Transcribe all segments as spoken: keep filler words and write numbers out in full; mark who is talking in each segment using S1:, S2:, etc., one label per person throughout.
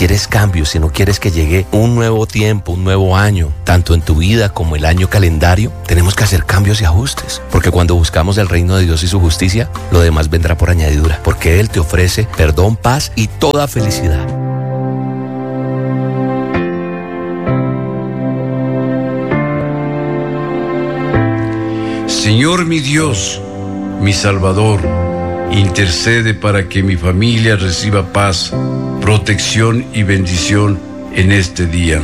S1: quieres cambios, si no quieres que llegue un nuevo tiempo, un nuevo año, tanto en tu vida como el año calendario, tenemos que hacer cambios y ajustes. Porque cuando buscamos el reino de Dios y su justicia, lo demás vendrá por añadidura. Porque Él te ofrece perdón, paz y toda felicidad.
S2: Señor mi Dios, mi Salvador, intercede para que mi familia reciba paz, protección y bendición en este día.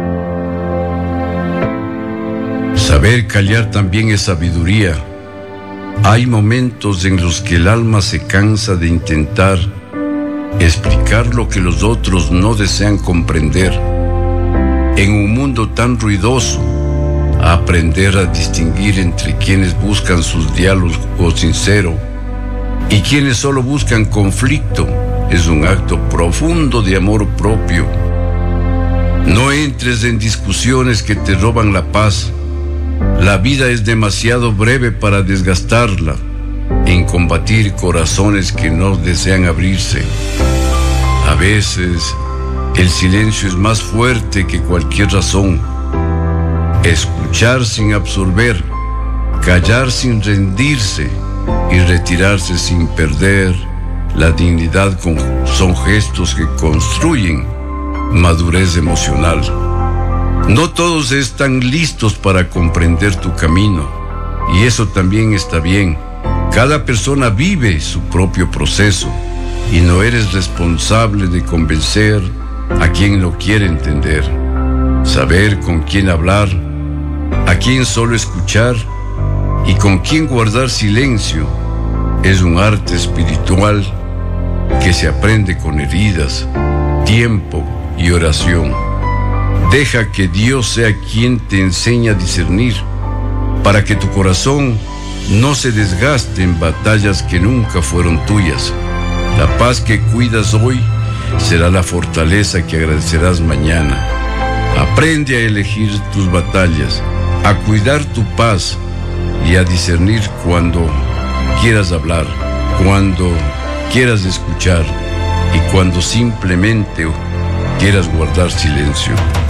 S2: Saber callar también es sabiduría. Hay momentos en los que el alma se cansa de intentar explicar lo que los otros no desean comprender. En un mundo tan ruidoso, aprender a distinguir entre quienes buscan sus diálogos sinceros y quienes solo buscan conflicto es un acto profundo de amor propio. No entres en discusiones que te roban la paz. La vida es demasiado breve para desgastarla en combatir corazones que no desean abrirse. A veces, el silencio es más fuerte que cualquier razón. Escuchar sin absorber, callar sin rendirse y retirarse sin perder la dignidad con, son gestos que construyen madurez emocional. No todos están listos para comprender tu camino, y eso también está bien. Cada persona vive su propio proceso y no eres responsable de convencer a quien lo quiere entender. Saber con quién hablar, a quién solo escuchar y con quién guardar silencio es un arte espiritual que se aprende con heridas, tiempo y oración. Deja que Dios sea quien te enseñe a discernir, para que tu corazón no se desgaste en batallas que nunca fueron tuyas. La paz que cuidas hoy será la fortaleza que agradecerás mañana. Aprende a elegir tus batallas, a cuidar tu paz y a discernir cuando quieras hablar, cuando quieras escuchar y cuando simplemente quieras guardar silencio.